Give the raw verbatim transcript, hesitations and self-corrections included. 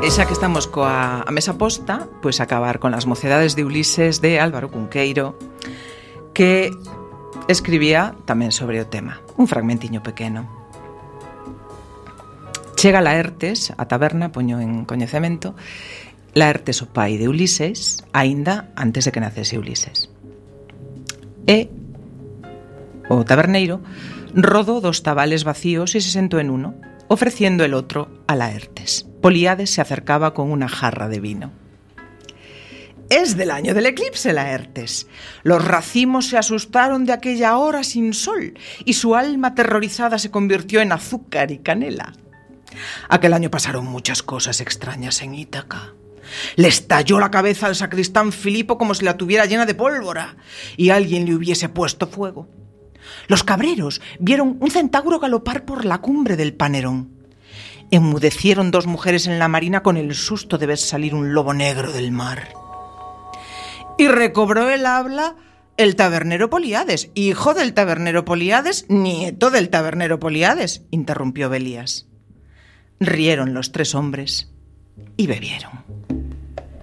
E xa que estamos coa a mesa posta, pois acabar con las mocedades de Ulises de Álvaro Cunqueiro, que escribía tamén sobre o tema, un fragmentiño pequeno. Chega Laertes a taberna, poño en coñecemento, Laertes o pai de Ulises, aínda antes de que nacese Ulises. E o taberneiro rodó dos tabales vacíos e se sentó en uno, ofreciendo el otro a Laertes. Poliades se acercaba con una jarra de vino. Es del año del eclipse, Laertes. Los racimos se asustaron de aquella hora sin sol y su alma aterrorizada se convirtió en azúcar y canela. Aquel año pasaron muchas cosas extrañas en Ítaca. Le estalló la cabeza al sacristán Filipo como si la tuviera llena de pólvora y alguien le hubiese puesto fuego. Los cabreros vieron un centauro galopar por la cumbre del Panerón. Enmudecieron dos mujeres en la marina con el susto de ver salir un lobo negro del mar. Y recobró el habla el tabernero Poliades, hijo del tabernero Poliades, nieto del tabernero Poliades, interrumpió Belías. Rieron los tres hombres y bebieron.